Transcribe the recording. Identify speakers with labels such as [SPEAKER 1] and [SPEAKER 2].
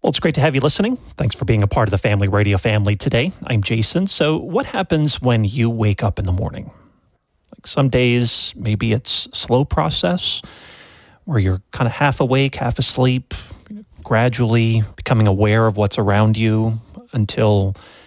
[SPEAKER 1] Well, it's great to have you listening. Thanks for being a part of the Family Radio family today. I'm Jason. So what happens when you wake up in the morning? Like some days, maybe it's a slow process where you're kind of half awake, half asleep, gradually becoming aware of what's around you until